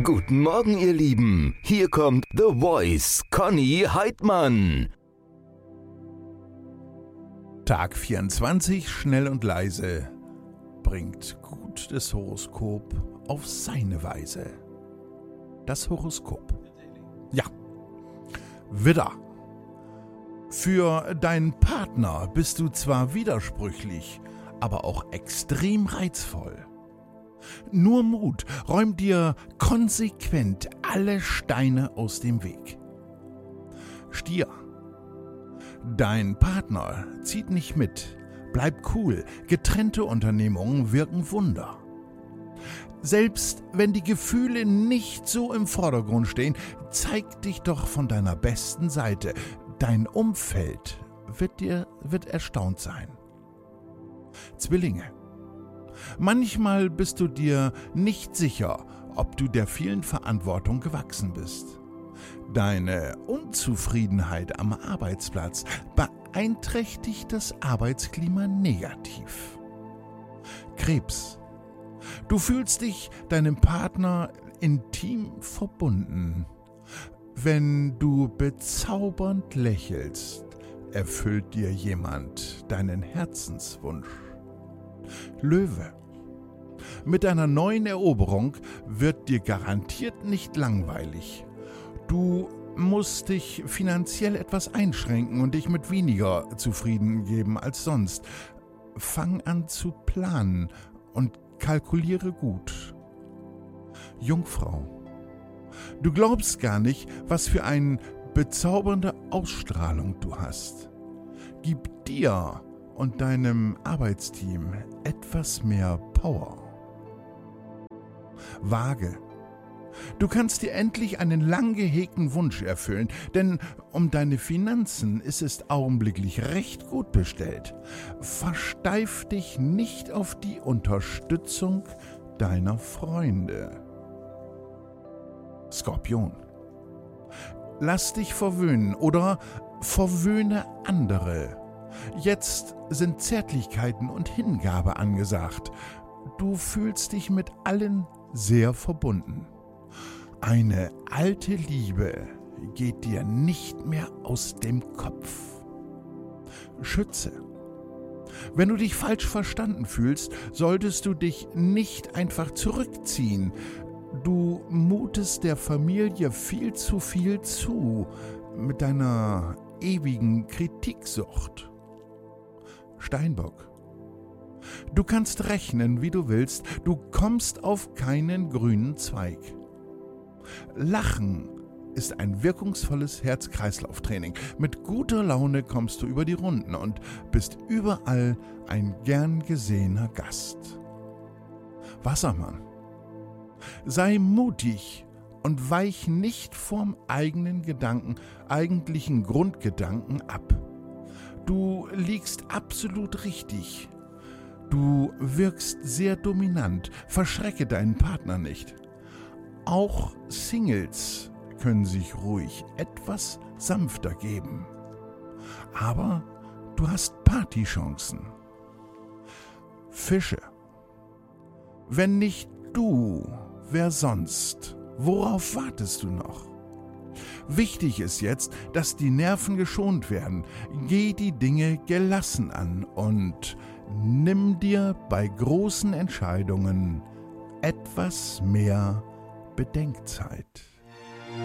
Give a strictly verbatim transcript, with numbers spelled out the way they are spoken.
Guten Morgen, ihr Lieben. Hier kommt The Voice, Conny Heidmann. Tag vierundzwanzig, schnell und leise, bringt gut das Horoskop auf seine Weise. Das Horoskop. Ja. Widder. Für deinen Partner bist du zwar widersprüchlich, aber auch extrem reizvoll. Nur Mut, räum dir konsequent alle Steine aus dem Weg. Stier. Dein Partner zieht nicht mit, bleib cool, getrennte Unternehmungen wirken Wunder. Selbst wenn die Gefühle nicht so im Vordergrund stehen, zeig dich doch von deiner besten Seite. Dein Umfeld wird dir wird erstaunt sein. Zwillinge. Manchmal bist du dir nicht sicher, ob du der vielen Verantwortung gewachsen bist. Deine Unzufriedenheit am Arbeitsplatz beeinträchtigt das Arbeitsklima negativ. Krebs. Du fühlst dich deinem Partner intim verbunden. Wenn du bezaubernd lächelst, erfüllt dir jemand deinen Herzenswunsch. Löwe. Mit deiner neuen Eroberung wird dir garantiert nicht langweilig. Du musst dich finanziell etwas einschränken und dich mit weniger zufrieden geben als sonst. Fang an zu planen und kalkuliere gut. Jungfrau. Du glaubst gar nicht, was für eine bezaubernde Ausstrahlung du hast. Gib dir und deinem Arbeitsteam etwas mehr Power. Waage. Du kannst dir endlich einen lang gehegten Wunsch erfüllen, denn um deine Finanzen ist es augenblicklich recht gut bestellt. Versteif dich nicht auf die Unterstützung deiner Freunde. Skorpion. Lass dich verwöhnen oder verwöhne andere. Jetzt sind Zärtlichkeiten und Hingabe angesagt. Du fühlst dich mit allen sehr verbunden. Eine alte Liebe geht dir nicht mehr aus dem Kopf. Schütze. Wenn du dich falsch verstanden fühlst, solltest du dich nicht einfach zurückziehen. Du mutest der Familie viel zu viel zu mit deiner ewigen Kritiksucht. Steinbock. Du kannst rechnen, wie du willst, du kommst auf keinen grünen Zweig. Lachen ist ein wirkungsvolles Herz-Kreislauf-Training. Mit guter Laune kommst du über die Runden und bist überall ein gern gesehener Gast. Wassermann. Sei mutig und weich nicht vom eigenen Gedanken, eigentlichen Grundgedanken ab. Du liegst absolut richtig. Du wirkst sehr dominant, verschrecke deinen Partner nicht. Auch Singles können sich ruhig etwas sanfter geben. Aber du hast Partychancen. Fische. Wenn nicht du, wer sonst? Worauf wartest du noch? Wichtig ist jetzt, dass die Nerven geschont werden. Geh die Dinge gelassen an und nimm dir bei großen Entscheidungen etwas mehr Bedenkzeit.